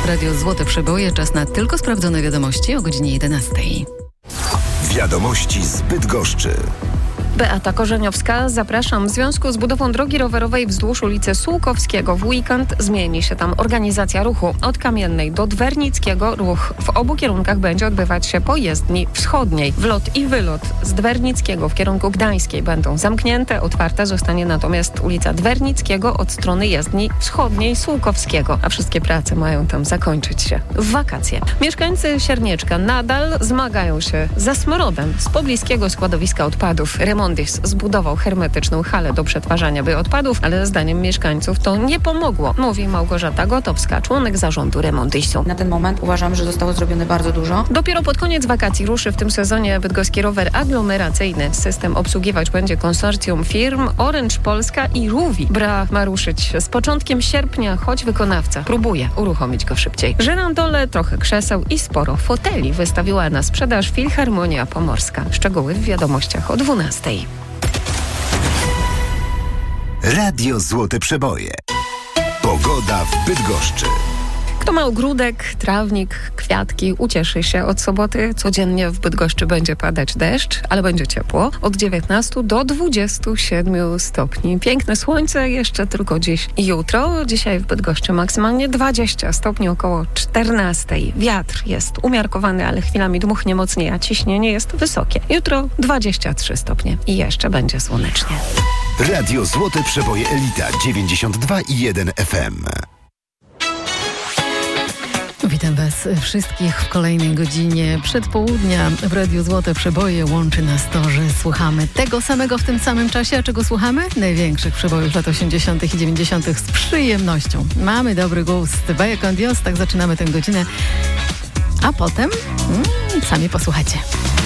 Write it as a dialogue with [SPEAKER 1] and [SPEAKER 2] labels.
[SPEAKER 1] Radio Złote Przeboje. Czas na tylko sprawdzone wiadomości o godzinie 11.
[SPEAKER 2] Wiadomości z Bydgoszczy.
[SPEAKER 3] Beata Korzeniowska, zapraszam. W związku z budową drogi rowerowej wzdłuż ulicy Sułkowskiego w weekend zmieni się tam organizacja ruchu. Od Kamiennej do Dwernickiego ruch w obu kierunkach będzie odbywać się po jezdni wschodniej. Wlot i wylot z Dwernickiego w kierunku Gdańskiej będą zamknięte. Otwarta zostanie natomiast ulica Dwernickiego od strony jezdni wschodniej Sułkowskiego, a wszystkie prace mają tam zakończyć się w wakacje. Mieszkańcy Siernieczka nadal zmagają się ze smrodem z pobliskiego składowiska odpadów. Remondis zbudował hermetyczną halę do przetwarzania bioodpadów, ale zdaniem mieszkańców to nie pomogło, mówi Małgorzata Gotowska, członek zarządu Remondisu.
[SPEAKER 4] Na ten moment uważam, że zostało zrobione bardzo dużo.
[SPEAKER 3] Dopiero pod koniec wakacji ruszy w tym sezonie bydgoski rower aglomeracyjny. System obsługiwać będzie konsorcjum firm Orange Polska i Ruwi. Ma ruszyć z początkiem sierpnia, choć wykonawca próbuje uruchomić go szybciej. Żyrandole, trochę krzeseł i sporo foteli wystawiła na sprzedaż Filharmonia Pomorska. Szczegóły w wiadomościach o 12:00.
[SPEAKER 2] Radio Złote Przeboje. Pogoda w Bydgoszczy.
[SPEAKER 3] Kto ma ogródek, trawnik, kwiatki, ucieszy się. Od soboty codziennie w Bydgoszczy będzie padać deszcz, ale będzie ciepło. Od 19 do 27 stopni. Piękne słońce jeszcze tylko dziś i jutro. Dzisiaj w Bydgoszczy maksymalnie 20 stopni, około 14. Wiatr jest umiarkowany, ale chwilami dmuchnie mocniej, a ciśnienie jest wysokie. Jutro 23 stopnie i jeszcze będzie słonecznie.
[SPEAKER 2] Radio Złote Przeboje Elita 92,1 FM.
[SPEAKER 1] Witam Was wszystkich w kolejnej godzinie przedpołudnia. W Radiu Złote Przeboje łączy nas to, że słuchamy tego samego w tym samym czasie. A czego słuchamy? Największych przebojów lat 80. i 90. z przyjemnością. Mamy dobry gust. Vaya con Dios, tak zaczynamy tę godzinę. A potem sami posłuchajcie.